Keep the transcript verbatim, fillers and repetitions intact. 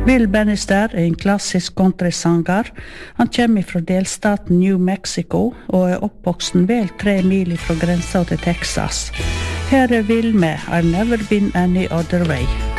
Will Bannister er en klassisk countrysanger. Han kommer fra delstaten New Mexico og er oppvoksen vel tre mil fra grensa til Texas. Her er Will med I've Never Been Any Other Way.